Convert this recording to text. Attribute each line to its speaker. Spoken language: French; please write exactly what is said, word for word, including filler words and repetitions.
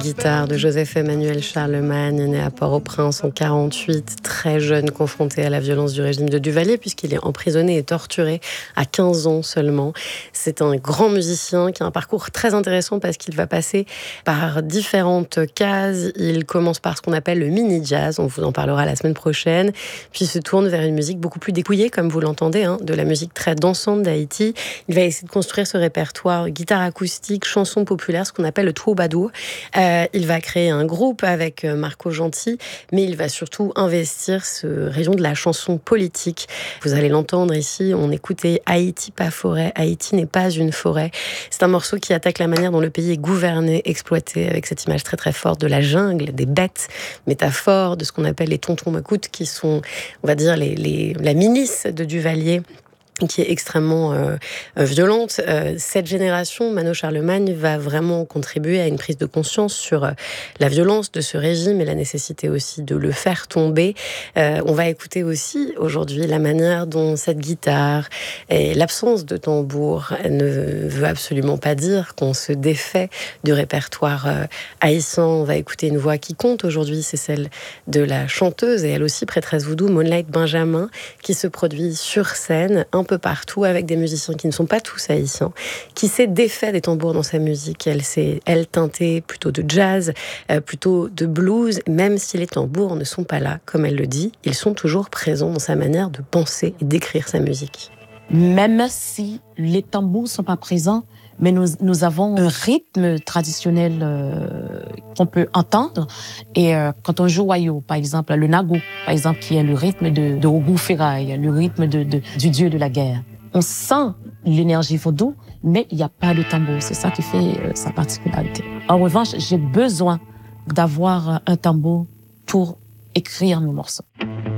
Speaker 1: guitare de Joseph-Emmanuel Charlemagne, né à Port-au-Prince en quarante-huit, très jeune, confronté à la violence du régime de Duvalier, puisqu'il est emprisonné et torturé à quinze ans seulement. C'est un grand musicien qui a un parcours très intéressant parce qu'il va passer par différentes cases. Il commence par ce qu'on appelle le mini-jazz, on vous en parlera la semaine prochaine, puis se tourne vers une musique beaucoup plus dépouillée, comme vous l'entendez, hein, de la musique très dansante d'Haïti. Il va essayer de construire ce répertoire guitare acoustique, chansons populaires, ce qu'on appelle le troubadour. Euh, il va créer un groupe avec Marco Gentil, mais il va surtout investir ce rayon de la chanson politique. Vous allez l'entendre ici, on écoutait Haïti pas forêt, Haïti n'est pas une forêt. C'est un morceau qui attaque la manière dont le pays est gouverné, exploité, avec cette image très très forte de la jungle, des bêtes, métaphore de ce qu'on appelle les tontons macoutes, qui sont, on va dire, les, les, la milice de Duvalier, qui est extrêmement euh, violente. Euh, cette génération, Mano Charlemagne, va vraiment contribuer à une prise de conscience sur euh, la violence de ce régime et la nécessité aussi de le faire tomber. Euh, on va écouter aussi aujourd'hui la manière dont cette guitare et l'absence de tambour ne veut absolument pas dire qu'on se défait du répertoire euh, haïtien. On va écouter une voix qui compte aujourd'hui, c'est celle de la chanteuse et elle aussi prêtresse voodoo, Moonlight Benjamin, qui se produit sur scène, un peu partout, avec des musiciens qui ne sont pas tous haïtiens, qui s'est défait des tambours dans sa musique. Elle s'est, elle, teintée plutôt de jazz, euh, plutôt de blues, même si les tambours ne sont pas là, comme elle le dit, ils sont toujours présents dans sa manière de penser et d'écrire sa musique.
Speaker 2: Même si les tambours ne sont pas présents, mais nous, nous avons un rythme traditionnel euh, qu'on peut entendre. Et euh, quand on joue wayo, par exemple, le nago, par exemple, qui est le rythme de, de Ogou Ferraille, le rythme de, de, du dieu de la guerre, on sent l'énergie vaudou, mais il n'y a pas de tambour. C'est ça qui fait euh, sa particularité. En revanche, j'ai besoin d'avoir un tambour pour écrire mes morceaux.